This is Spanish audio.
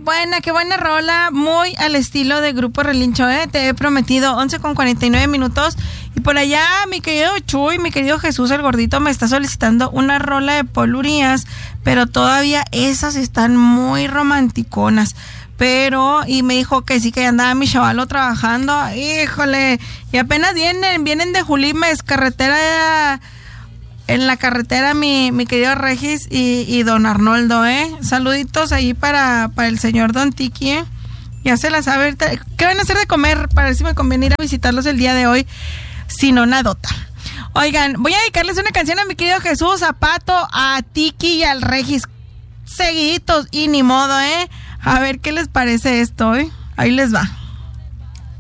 qué buena rola, muy al estilo de Grupo Relincho, te he prometido, 11:49. Y por allá mi querido Chuy, mi querido Jesús el Gordito me está solicitando una rola de Paul Urias, pero todavía esas están muy romanticonas. Y me dijo que sí, que andaba mi chavalo trabajando, híjole, y apenas vienen de Julimes, en la carretera mi querido Regis y don Arnoldo, saluditos ahí para el señor Don Tiki, ya se la sabe ahorita. ¿Qué van a hacer de comer? Para ver si me conviene ir a visitarlos el día de hoy, si no nadota. Oigan, voy a dedicarles una canción a mi querido Jesús, a Pato, a Tiki y al Regis, seguiditos, y ni modo, a ver qué les parece esto, ahí les va.